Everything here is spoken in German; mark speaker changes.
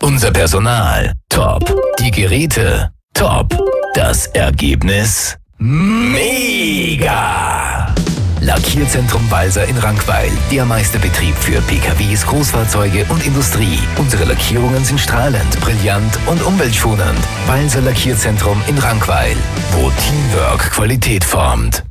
Speaker 1: Unser Personal top. Die Geräte top. Das Ergebnis mega. Lackierzentrum Walser in Rankweil. Der Meisterbetrieb für PKWs, Großfahrzeuge und Industrie. Unsere Lackierungen sind strahlend, brillant und umweltschonend. Walser Lackierzentrum in Rankweil, wo Teamwork Qualität formt.